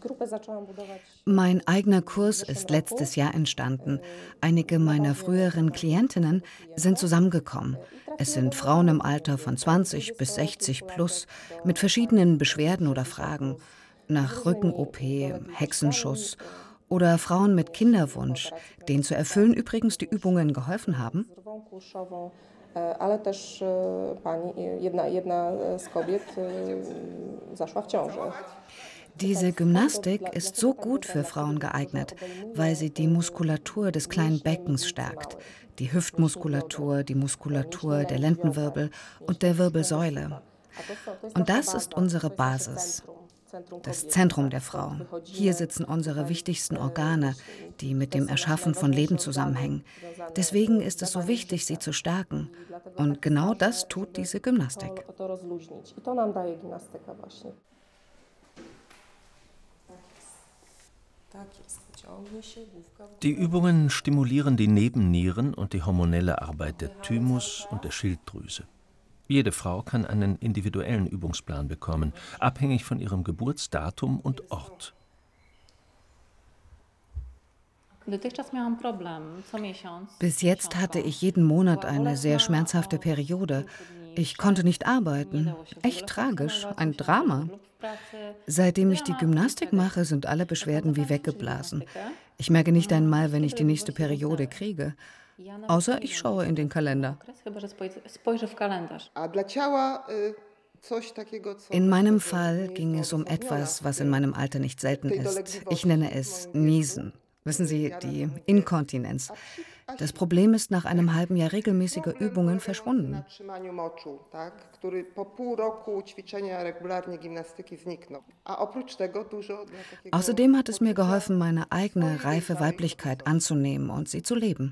Mein eigener Kurs ist letztes Jahr entstanden. Einige meiner früheren Klientinnen sind zusammengekommen. Es sind Frauen im Alter von 20 bis 60 plus mit verschiedenen Beschwerden oder Fragen nach Rücken-OP, Hexenschuss oder Frauen mit Kinderwunsch, denen zu erfüllen übrigens die Übungen geholfen haben. Ale też jedna z kobiet zaszła w ciążę. Diese Gymnastik ist so gut für Frauen geeignet, weil sie die Muskulatur des kleinen Beckens stärkt, die Hüftmuskulatur, die Muskulatur der Lendenwirbel und der Wirbelsäule. Und das ist unsere Basis, das Zentrum der Frau. Hier sitzen unsere wichtigsten Organe, die mit dem Erschaffen von Leben zusammenhängen. Deswegen ist es so wichtig, sie zu stärken. Und genau das tut diese Gymnastik. Die Übungen stimulieren die Nebennieren und die hormonelle Arbeit der Thymus und der Schilddrüse. Jede Frau kann einen individuellen Übungsplan bekommen, abhängig von ihrem Geburtsdatum und Ort. Bis jetzt hatte ich jeden Monat eine sehr schmerzhafte Periode. Ich konnte nicht arbeiten. Echt tragisch, ein Drama. Seitdem ich die Gymnastik mache, sind alle Beschwerden wie weggeblasen. Ich merke nicht einmal, wenn ich die nächste Periode kriege. Außer ich schaue in den Kalender. In meinem Fall ging es um etwas, was in meinem Alter nicht selten ist. Ich nenne es Niesen. Wissen Sie, die Inkontinenz. Das Problem ist nach einem halben Jahr regelmäßiger Übungen verschwunden. Außerdem hat es mir geholfen, meine eigene reife Weiblichkeit anzunehmen und sie zu leben.